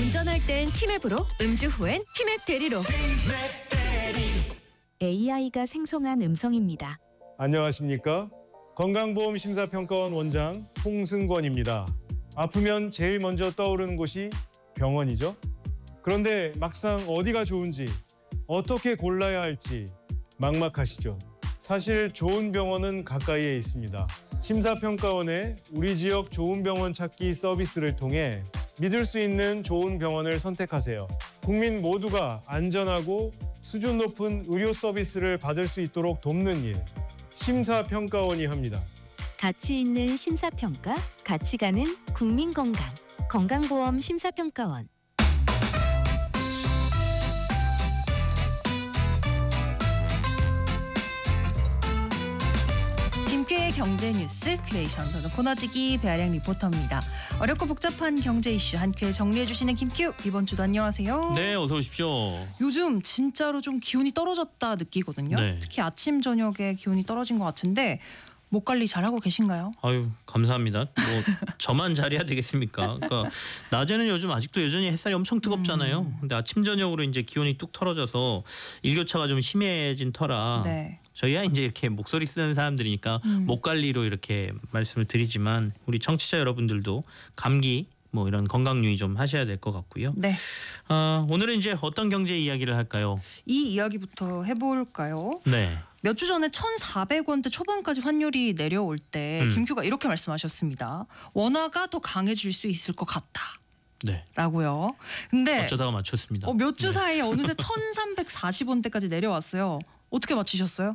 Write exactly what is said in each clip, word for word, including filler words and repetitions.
운전할 땐 티맵으로, 음주 후엔 티맵 대리로. 에이아이가 생성한 음성입니다. 안녕하십니까? 건강보험심사평가원 원장 홍승권입니다. 아프면 제일 먼저 떠오르는 곳이 병원이죠. 그런데 막상 어디가 좋은지, 어떻게 골라야 할지 막막하시죠. 사실 좋은 병원은 가까이에 있습니다. 심사평가원의 우리 지역 좋은 병원 찾기 서비스를 통해 믿을 수 있는 좋은 병원을 선택하세요. 국민 모두가 안전하고 수준 높은 의료 서비스를 받을 수 있도록 돕는 일, 심사평가원이 합니다. 가치 있는 심사평가, 가치 가는 국민건강. 건강보험 심사평가원. 김큐의 경제 뉴스 큐레이션, 저는 코너지기 배아량 리포터입니다. 어렵고 복잡한 경제 이슈 한큐에 정리해 주시는 김큐, 이번 주도 안녕하세요. 네, 어서 오십시오. 요즘 진짜로 좀 기온이 떨어졌다 느끼거든요. 네. 특히 아침 저녁에 기온이 떨어진 것 같은데 목 관리 잘하고 계신가요? 아유, 감사합니다. 뭐 저만 잘해야 되겠습니까? 그러니까 낮에는 요즘 아직도 여전히 햇살이 엄청 뜨겁잖아요. 음. 근데 아침 저녁으로 이제 기온이 뚝 떨어져서 일교차가 좀 심해진 터라 네. 저희야 이제 이렇게 목소리 쓰는 사람들이니까 음. 목 관리로 이렇게 말씀을 드리지만 우리 청취자 여러분들도 감기 뭐 이런 건강 유의 좀 하셔야 될 것 같고요. 네. 어, 오늘은 이제 어떤 경제 이야기를 할까요? 이 이야기부터 해볼까요? 네. 몇 주 전에 천사백 원대 초반까지 환율이 내려올 때 음. 김큐가 이렇게 말씀하셨습니다. 원화가 더 강해질 수 있을 것 같다. 네. 라고요. 근데 어쩌다가 맞췄습니다. 어, 몇 주 네. 사이에 어느새 천삼백사십 원대까지 내려왔어요. 어떻게 맞히셨어요?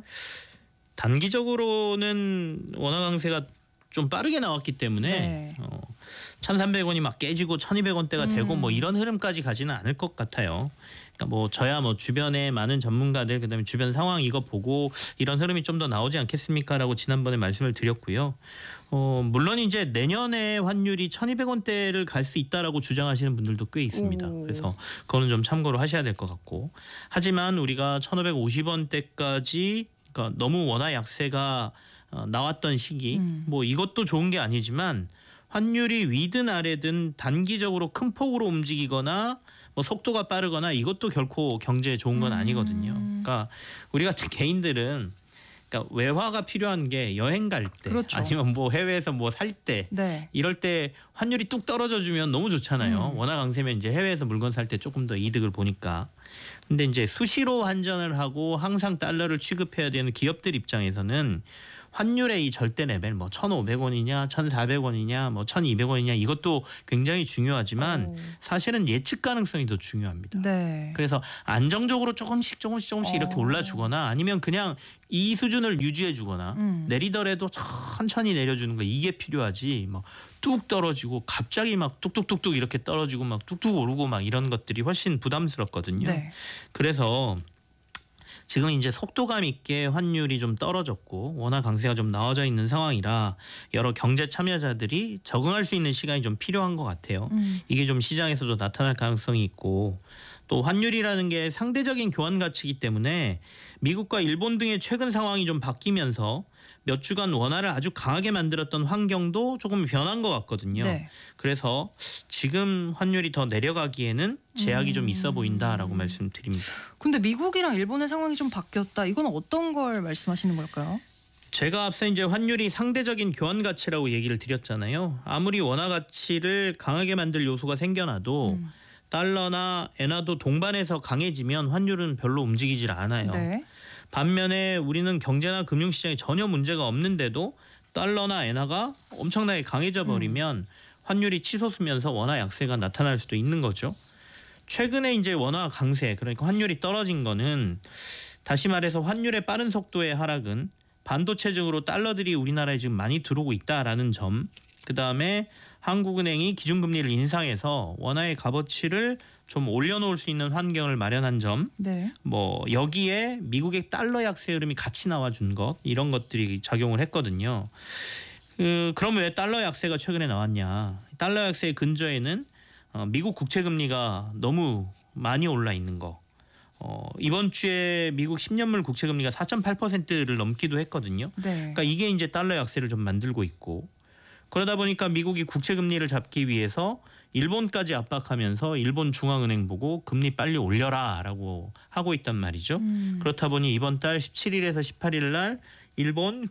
단기적으로는 원화 강세가 좀 빠르게 나왔기 때문에 네. 어, 천삼백 원이 막 깨지고 천이백 원대가 되고 음. 뭐 이런 흐름까지 가지는 않을 것 같아요. 그러니까 뭐 저야 뭐 주변에 많은 전문가들 그다음에 주변 상황 이거 보고 이런 흐름이 좀 더 나오지 않겠습니까라고 지난번에 말씀을 드렸고요. 어, 물론 이제 내년에 환율이 천이백 원대를 갈 수 있다라고 주장하시는 분들도 꽤 있습니다. 오. 그래서 그거는 좀 참고로 하셔야 될 것 같고. 하지만 우리가 천오백오십 원대까지 그러니까 너무 원화 약세가 어, 나왔던 시기 음. 뭐 이것도 좋은 게 아니지만 환율이 위든 아래든 단기적으로 큰 폭으로 움직이거나 뭐 속도가 빠르거나 이것도 결코 경제에 좋은 건 아니거든요. 그러니까 우리 같은 개인들은 그러니까 외화가 필요한 게 여행 갈 때 그렇죠. 아니면 뭐 해외에서 뭐 살 때 네. 이럴 때 환율이 뚝 떨어져 주면 너무 좋잖아요. 음. 원화 강세면 이제 해외에서 물건 살 때 조금 더 이득을 보니까. 근데 이제 수시로 환전을 하고 항상 달러를 취급해야 되는 기업들 입장에서는 환율의 이 절대 레벨 뭐 천오백 원이냐 천사백 원이냐 뭐 천이백 원이냐 이것도 굉장히 중요하지만 오. 사실은 예측 가능성이 더 중요합니다. 네. 그래서 안정적으로 조금씩 조금씩 조금씩 이렇게 어. 올라주거나 아니면 그냥 이 수준을 유지해 주거나 음. 내리더라도 천천히 내려주는 거 이게 필요하지 뭐 뚝 떨어지고 갑자기 막 뚝뚝뚝뚝 이렇게 떨어지고 막 뚝뚝 오르고 막 이런 것들이 훨씬 부담스럽거든요. 네. 그래서 지금 이제 속도감 있게 환율이 좀 떨어졌고 원화 강세가 좀 나와져 있는 상황이라 여러 경제 참여자들이 적응할 수 있는 시간이 좀 필요한 것 같아요. 음. 이게 좀 시장에서도 나타날 가능성이 있고 또 환율이라는 게 상대적인 교환 가치이기 때문에 미국과 일본 등의 최근 상황이 좀 바뀌면서 몇 주간 원화를 아주 강하게 만들었던 환경도 조금 변한 것 같거든요. 네. 그래서 지금 환율이 더 내려가기에는 제약이 음. 좀 있어 보인다라고 말씀드립니다. 근데 미국이랑 일본의 상황이 좀 바뀌었다. 이건 어떤 걸 말씀하시는 걸까요? 제가 앞서 이제 환율이 상대적인 교환 가치라고 얘기를 드렸잖아요. 아무리 원화 가치를 강하게 만들 요소가 생겨나도 음. 달러나 엔화도 동반해서 강해지면 환율은 별로 움직이질 않아요. 네. 반면에 우리는 경제나 금융시장에 전혀 문제가 없는데도 달러나 엔화가 엄청나게 강해져 버리면 음. 환율이 치솟으면서 원화 약세가 나타날 수도 있는 거죠. 최근에 이제 원화 강세 그러니까 환율이 떨어진 거는 다시 말해서 환율의 빠른 속도의 하락은 반도체적으로 달러들이 우리나라에 지금 많이 들어오고 있다라는 점. 그다음에 한국은행이 기준금리를 인상해서 원화의 값어치를 좀 올려놓을 수 있는 환경을 마련한 점, 네. 뭐 여기에 미국의 달러 약세 흐름이 같이 나와준 것 이런 것들이 작용을 했거든요. 그 그러면 왜 달러 약세가 최근에 나왔냐? 달러 약세의 근저에는 어, 미국 국채 금리가 너무 많이 올라 있는 거. 어, 이번 주에 미국 십 년물 국채 금리가 사 점 팔 퍼센트를 넘기도 했거든요. 네. 그러니까 이게 이제 달러 약세를 좀 만들고 있고. 그러다 보니까 미국이 국채 금리를 잡기 위해서 일본까지 압박하면서 일본 중앙은행 보고 금리 빨리 올려라라고 하고 있단 말이죠. 음. 그렇다 보니 이번 달 십칠일에서 십팔일 날 일본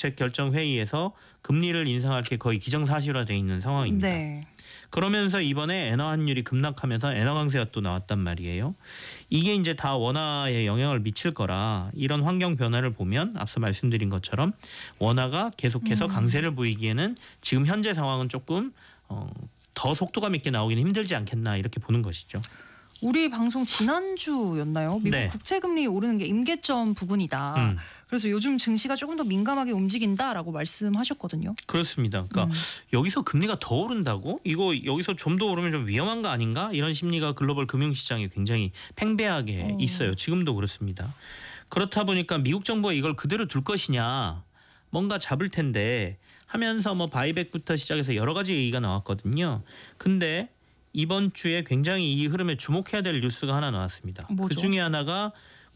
금융정책결정회의에서 금리를 인상할 게 거의 기정사실화돼 있는 상황입니다. 네. 그러면서 이번에 엔화 환율이 급락하면서 엔화 강세가 또 나왔단 말이에요. 이게 이제 다 원화에 영향을 미칠 거라 이런 환경 변화를 보면 앞서 말씀드린 것처럼 원화가 계속해서 음. 강세를 보이기에는 지금 현재 상황은 조금 어, 더 속도감 있게 나오기는 힘들지 않겠나 이렇게 보는 것이죠. 우리 방송 지난주였나요? 미국 네. 국채금리 오르는 게 임계점 부근이다. 음, 그래서 요즘 증시가 조금 더 민감하게 움직인다라고 말씀하셨거든요. 그렇습니다. 그러니까 음. 여기서 금리가 더 오른다고? 이거 여기서 좀 더 오르면 좀 위험한 거 아닌가? 이런 심리가 글로벌 금융시장에 굉장히 팽배하게 어. 있어요. 지금도 그렇습니다. 그렇다 보니까 미국 정부가 이걸 그대로 둘 것이냐 뭔가 잡을 텐데 하면서 뭐 바이백부터 시작해서 여러 가지 얘기가 나왔거든요. 근데 이번 주에 굉장히 이 흐름에 주목해야 될 뉴스가 하나 나왔습니다. 뭐죠? 그 중에 하나가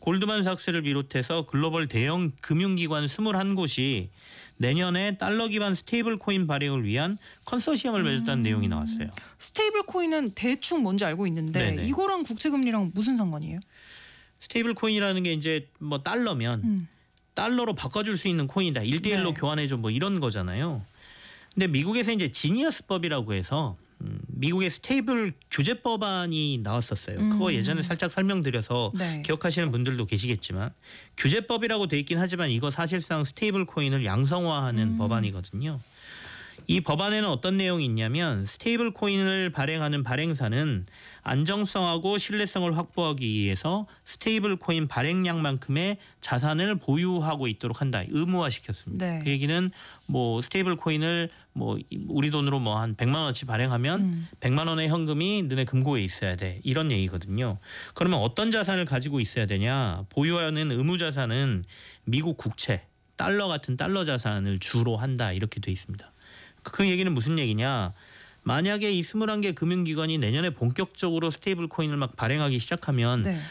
골드만삭스를 비롯해서 글로벌 대형 금융기관 이십일 곳이 내년에 달러 기반 스테이블 코인 발행을 위한 컨소시엄을 맺었다는 음. 내용이 나왔어요. 스테이블 코인은 대충 뭔지 알고 있는데 네네. 이거랑 국채금리랑 무슨 상관이에요? 스테이블 코인이라는 게 이제 뭐 달러면 음. 달러로 바꿔줄 수 있는 코인이다. 일대일로 네. 교환해줘 뭐 이런 거잖아요. 근데 미국에서 이제 지니어스법이라고 해서 음, 미국의 스테이블 규제법안이 나왔었어요. 음. 그거 예전에 살짝 설명드려서 네. 기억하시는 분들도 계시겠지만 규제법이라고 돼 있긴 하지만 이거 사실상 스테이블 코인을 양성화하는 음. 법안이거든요. 이 법안에는 어떤 내용이 있냐면 스테이블 코인을 발행하는 발행사는 안정성하고 신뢰성을 확보하기 위해서 스테이블 코인 발행량만큼의 자산을 보유하고 있도록 한다. 의무화시켰습니다. 네. 그 얘기는 뭐 스테이블 코인을 뭐 우리 돈으로 뭐 한 백만 원어치 발행하면 음. 백만 원의 현금이 너네 금고에 있어야 돼. 이런 얘기거든요. 그러면 어떤 자산을 가지고 있어야 되냐? 보유하는 의무 자산은 미국 국채, 달러 같은 달러 자산을 주로 한다. 이렇게 돼 있습니다. 그 얘기는 무슨 얘기냐? 만약에 이 이십일 개 금융기관이 내년에 본격적으로 스테이블 코인을 막 발행하기 시작하면 네.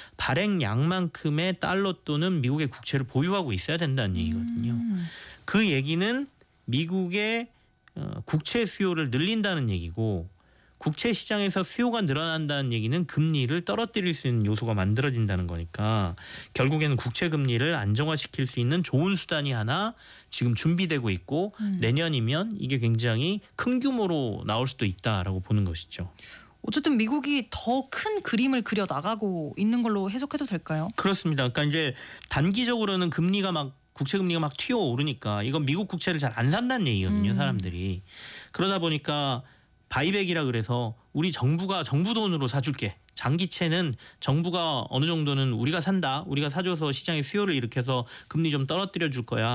발행량만큼의 달러 또는 미국의 국채를 보유하고 있어야 된다는 얘기거든요. 음. 그 얘기는 미국의 어, 국채 수요를 늘린다는 얘기고 국채 시장에서 수요가 늘어난다는 얘기는 금리를 떨어뜨릴 수 있는 요소가 만들어진다는 거니까 결국에는 국채 금리를 안정화시킬 수 있는 좋은 수단이 하나 지금 준비되고 있고 음. 내년이면 이게 굉장히 큰 규모로 나올 수도 있다라고 보는 것이죠. 어쨌든 미국이 더 큰 그림을 그려 나가고 있는 걸로 해석해도 될까요? 그렇습니다. 그러니까 이제 단기적으로는 금리가 막 국채 금리가 막 튀어 오르니까 이건 미국 국채를 잘 안 산다는 얘기거든요, 음. 사람들이. 그러다 보니까 바이백이라 그래서 우리 정부가 정부 돈으로 사줄게. 장기채는 정부가 어느 정도는 우리가 산다. 우리가 사줘서 시장의 수요를 일으켜서 금리 좀 떨어뜨려 줄 거야.